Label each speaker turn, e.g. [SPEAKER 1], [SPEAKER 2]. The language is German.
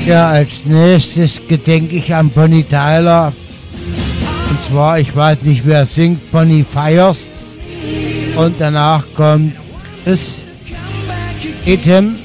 [SPEAKER 1] Ja, als nächstes gedenke ich an Bonnie Tyler. Und zwar, ich weiß nicht, wer singt, Bonnie Fires. Und danach kommt Chris Eaton